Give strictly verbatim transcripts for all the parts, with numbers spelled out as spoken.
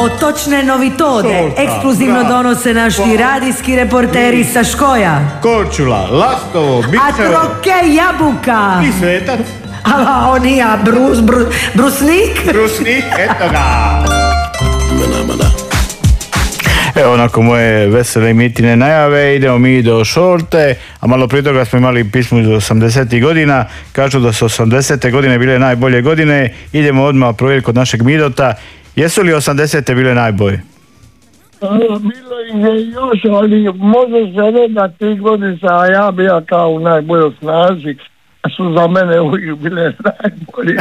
Otočne novitode Šolta, ekskluzivno bra, donose naši pa, radijski reporteri sa Škoja. Korčula, Lastovo, A Bičevo troke jabuka. i Svetac. A on i ja, brus, brus, brusnik. Brusnik, eto ga. Evo, nakon moje vesele i mitine najave, idemo mi do Šolte, a malo prije toga smo imali pismo iz osamdesetih godina, kažu da su osamdesete godine bile najbolje godine, idemo odmah provjeriti kod našeg Midota, jesu li osamdesete bile najbolje? Bilo je još, ali može se reći da tih godina, a ja bi ja kao u najboljoj snazi, su za mene uvijek bile najbolje.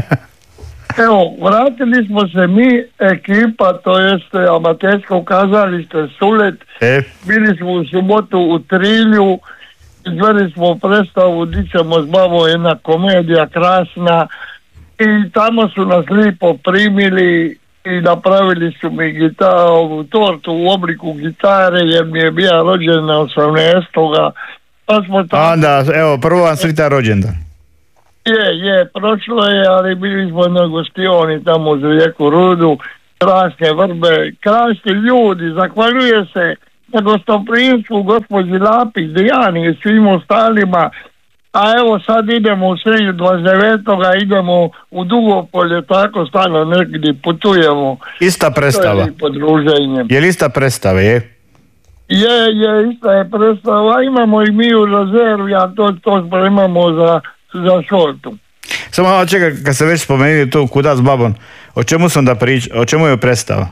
Evo, vratili smo se mi, ekipa, to jeste amatersko kazalište Sulet, E? bili smo u subotu u Trilju, izveli smo predstavu Di ćemo s babom, jedna komedija krasna, i tamo su nas lipo primili i napravili su mi gitaru, tortu u obliku gitare, jer mi je bio rođen na osamnaestoga Pa smo tamo... Onda, evo, prvo vam sretan rođendan. Je, je, prošlo je, ali bili smo na gostioni tamo uz rijeku Rudu, krasne vrbe, krasni ljudi, zahvaljuje se na gostoprimstvu gospođi Lapić, Dijani i svim ostalima, a evo sad idemo u srednju dvadeset devetoga idemo u Dugopolje, tako stalno negdje putujemo. Ista predstava. Je li ista predstava, je? Je, je, ista je predstava, imamo i mi u rezervi, a to, to spremamo za, za Šoltu. Samo malo čekaj, kad se već spomenuli tu Kuda s babom, o čemu sam da priča, o čemu je predstava?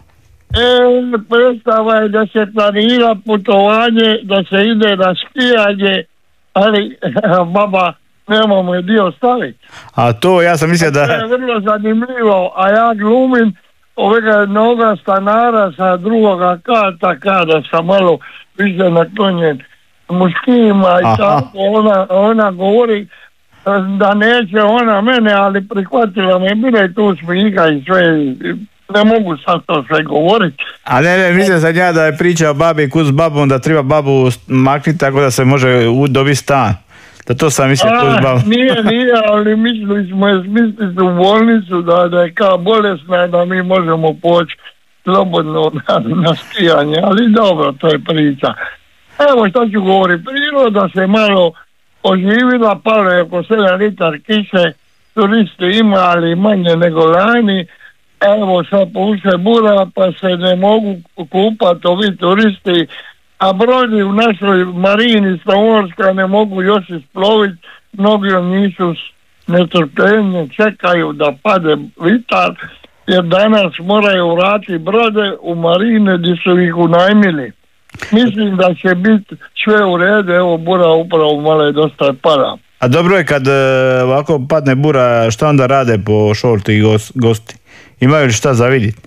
E, predstava je da se planira putovanje, da se ide na skijanje, ali baba nemamo je dio staviti. A to, ja sam mislio da... To je vrlo zanimljivo, a ja glumim ovega noga stanara sa drugoga kata, kada sam malo više naklonjen muškima i Aha. tako, ona, ona govori da neće ona mene, ali prihvatila me, bila je tu smijika i sve, ne mogu sad to sve govoriti. A ne, ne, mislim sam ja da je priča o babi i Kud s babom, da treba babu makniti tako da se može dobiti stan. Da to sam mislio Kud s babom. Nije, nije, ali mislili smo je smisliti u bolnicu, da, da je kao bolesna, da mi možemo poći slobodno na, na skijanje, ali dobro, to je priča. Evo što ću govoriti, priroda se malo oživila, palo je oko sedam litar kiše, turisti ima, ali manje nego lani. Evo sad puše bura, pa se ne mogu kupati ovi turisti, a brodi u našoj marini Slavonska ne mogu još isploviti, mnogi nisu netrpljenje, čekaju da pade vitar, jer danas moraju vratiti brode u marine gdje su ih unajmili. Mislim da će biti sve u redu, evo bura upravo malo je dosta pada. A dobro je kad e, ovako padne bura, šta onda rade po Šolti i gos, gosti? Imaju li šta za vidjeti?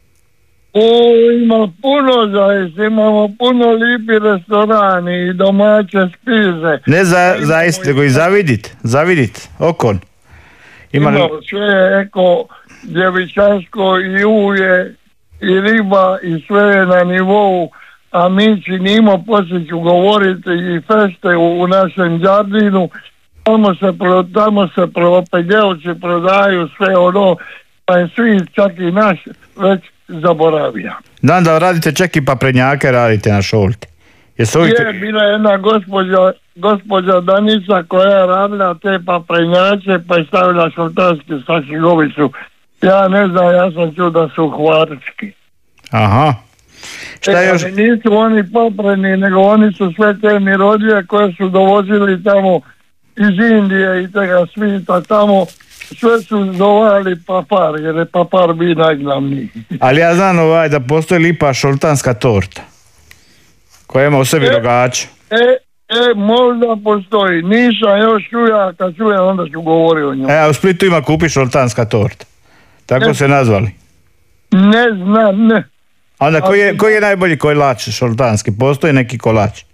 O, ima puno zaista, imamo puno lipi restorani i domaće spize. Ne za, zaista, nego i za vidit, za vidit, okon. Ima li... Imamo sve eko, djevičansko i uje, i riba i sve je na nivou, a mi činimo, poslije ću govoriti, i feste u, u našem Đardinu, tamo se, pro, tamo se propeđevci prodaju sve ono, pa je svi, čak i naš, već zaboravija. Znam da radite čak i paprenjake, radite na Šolti. Jesu uvijek... Je, bila jedna gospođa, gospođa Danica koja je radila te paprenjače, pa je stavila šoltanski sa šigovicu. Ja ne znam, ja sam čuo da su hvarički. Aha. Šta e, još? Nisu oni papreni, nego oni su sve te mirodije koje su dovozili tamo iz Indije i tega svita tamo. Sve su zovali papar, jer je papar bi najglavniji. Ali ja znam ovaj da postoji lipa šoltanska torta, koja ima u sebi e, rogača. E, e, možda postoji. Nisam još čuja, kad čujem onda ću govoriti o njoj. E, a u Splitu ima kupi šoltanska torta. Tako e, se nazvali. Ne znam, ne. A onda koji je, koji je najbolji kolač šoltanski? Postoji neki kolač?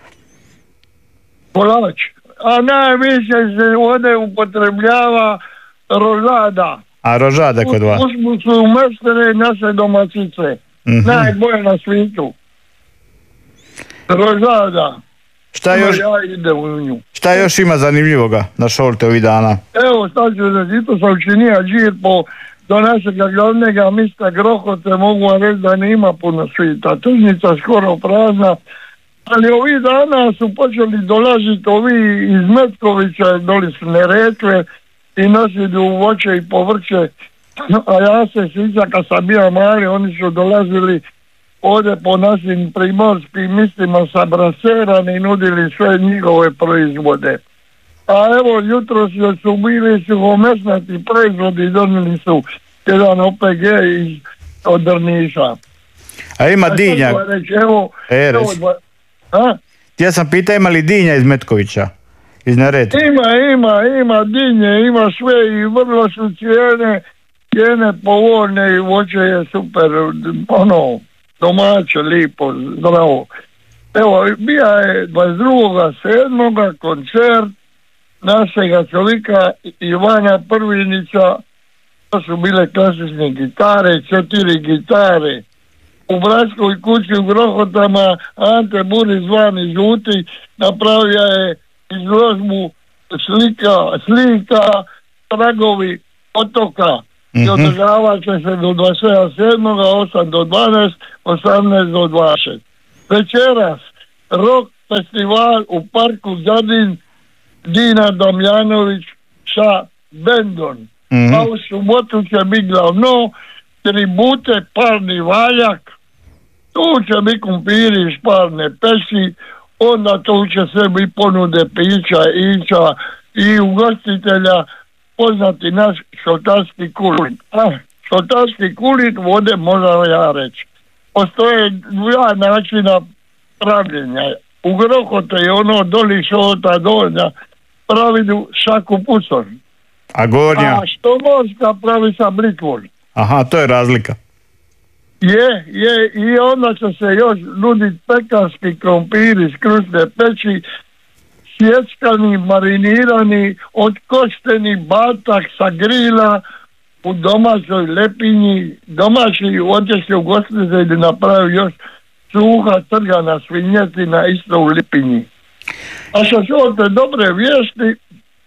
Kolač? A najviše se ovdje upotrebljava rožada. A rožada kod vas? U su umestene naše domaćice. Mm-hmm. Najbolje na svijetu. Rožada. Šta još, ja idem u nju. Šta još ima zanimljivoga na Šolti ovih dana? Evo, šta ću reći, to sam učinio džir po do našega glavnega mista Grohote mogu vam reći da nima puno svita. Tržnica skoro prazna, ali ovih dana su počeli dolaziti ovi iz Metkovića, doli su Neretve i nosili u voće i povrće. A ja se sjećam kad sam bio mali, oni su dolazili ovdje po našim primorskim mistima sa braserani i nudili sve njihove proizvode. A evo, jutro su bili suhomesnati proizvodi, donijeli su jedan O P G iz od Drniša. A ima dinja? Reći, evo, e, evo dva, a? Ja sam pitao ima li dinja iz Metkovića? Iz Neretve? Ima, ima, ima dinje, ima sve i vrlo su cijene, cijene povoljne i voće je super, ono, domaće, lipo, zdravo. Evo, bija je dvadeset drugog sedmog koncert našega čovjeka Ivana Prvinića. To su bile klasične gitare, četiri gitare. U Bratskoj kući u Grohotama Ante Burić zvani Žuti napravio je izložbu slika, slika tragovi otoka. Mm-hmm. I održavat će se do dvadeset sedmog osam do dvanaest, osamnaest do dvadeset. Večeras rock festival u parku Zadin, Dina Damjanović sa bendom. Mm-hmm. A u subotu će biti glavno tribute Parni Valjak, tu će biti kumpiri iz Parne Peši, onda tu će sve biti ponude pića, ića i ugostitelja poznati naš šotarski kulit. A, šotarski kulit vode možda ja reći. Postoje dva načina pravljenja. U Grohote je ono doli šota dolja, pravidu šaku pucon. A gornja? A što morska pravi sa britvom. Aha, to je razlika. Je, je, i onda će se još nuditi pekarski krompir iz krusne peći, sjeckani, marinirani, otkošteni batak sa grila u domaćoj lepinji, domaći otješće u gostitelji napravi još suha trgana svinjetina isto u lipinji. A što čuvate dobre vijesti,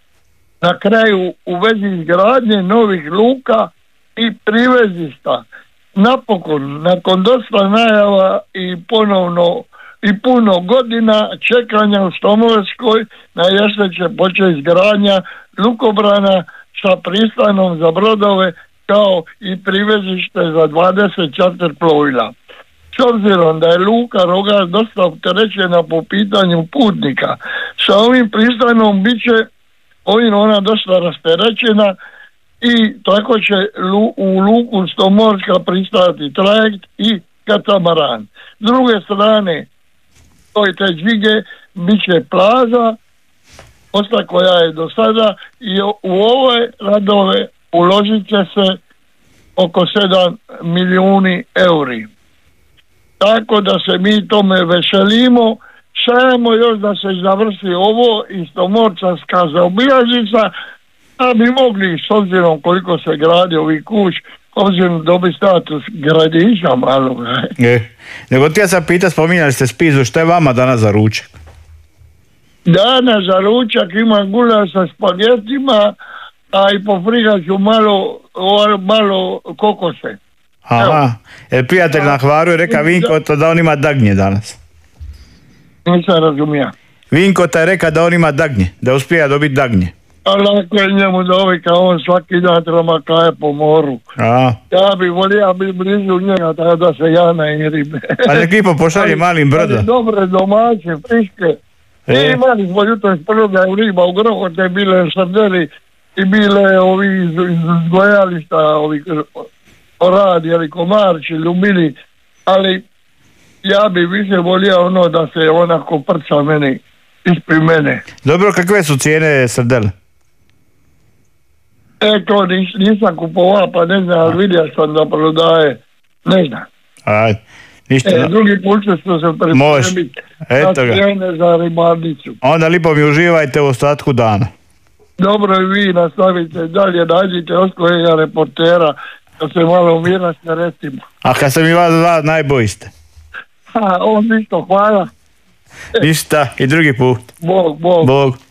na kraju u vezi izgradnje novih luka i privezišta. Napokon, nakon dosta najava i ponovno i puno godina čekanja u Štomovarskoj, na jesen će početi izgradnja lukobrana sa pristanom za brodove kao i privezište za dvadeset čarter plovila. S obzirom da je luka Rogar dosta opterećena po pitanju putnika, sa ovim pristanom bit će ovim ona dosta rasterećena i tako će u luku Stomorska pristati trajekt i katamaran. S druge strane, toj te džige bit će plaža, osta koja je do sada, i u ove radove uložit će se oko sedam milijuni euri. Tako da se mi tome veselimo, samo još da se završi ovo i Stomorčanska zaobilaznica, da bi mogli, s obzirom koliko se gradi ovi kuć, obzirom dobi status gradića malo. E, nego ti ja sam pita, spominjali ste spizu, što je vama danas za ručak? Danas za ručak imam gulaš sa spagetima, a i pofrigat ću malo, malo kokose. Aha, jer prijatelj na Hvaru je reka Vinko to da on ima dagnje danas. Nisam razumija. Vinko ta je reka da on ima dagnje, da uspija dobiti dagnje. A lako je njemu dovika, on svaki dan tromakaje po moru. A. Ja bi volio biti blizu njega, tako da se ja ne ribe. Pa nek Lipo pošalje malim brodom. Dobre domaće, friške. E. I imali smo jutro iz prvoga riba u Grohote, bile srdeli i bile ovi iz, iz gojališta, ovi oradi ili komarči, ljubili, ali ja bi više volio ono da se onako prca meni ispred mene. Dobro, kakve su cijene srdele? E, to nis, nisam kupovao, pa ne znam, ali vidio sam da prodaje, ne znam. Ajde, ništa. E, drugi put će se pripremiti na cijene za ribarnicu. Onda Lipo mi uživajte u ostatku dana. Dobro, i vi nastavite dalje, nađite oskojega reportera, da se malo umira s neretimo. A kad sam i vas dva, najbolji ste. Ha, on isto, hvala. Ništa, i drugi put. Bog, Bog. Bog.